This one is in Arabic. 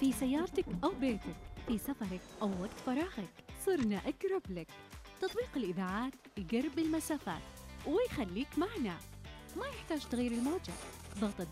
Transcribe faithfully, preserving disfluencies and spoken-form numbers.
في سيارتك أو بيتك، في سفرك أو وقت فراغك، صرنا أقرب لك. تطبيق الإذاعات يقرب المسافات ويخليك معنا، ما يحتاج تغيير الموجة. ضغط